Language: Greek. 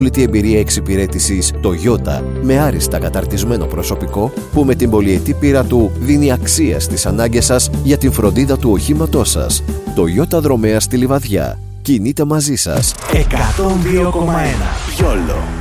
Τη εμπειρία εξυπηρέτησης Toyota με άριστα καταρτισμένο προσωπικό που με την πολυετή πείρα του δίνει αξία στις ανάγκες σας για την φροντίδα του οχήματός σας. Toyota Δρομέα στη Λιβαδιά. Κινείται μαζί σας. 102,1 Γιόλο.